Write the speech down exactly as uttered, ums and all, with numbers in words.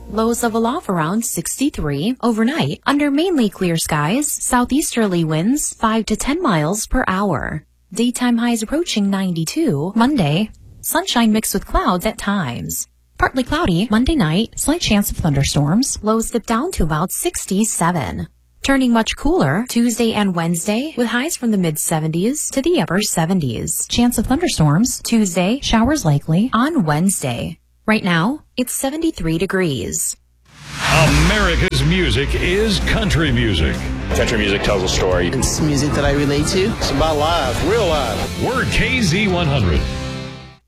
Lows level off around sixty-three. Overnight, under mainly clear skies, southeasterly winds five to ten miles per hour. Daytime highs approaching ninety-two. Monday, sunshine mixed with clouds at times. Partly cloudy Monday night, slight chance of thunderstorms. Lows dip down to about sixty-seven. Turning much cooler Tuesday and Wednesday with highs from the mid seventies to the upper seventies. Chance of thunderstorms Tuesday, showers likely on Wednesday. Right now, it's seventy-three degrees. America's music is country music. Country music tells a story. It's music that I relate to. It's about live, real live. We're K Z one hundred.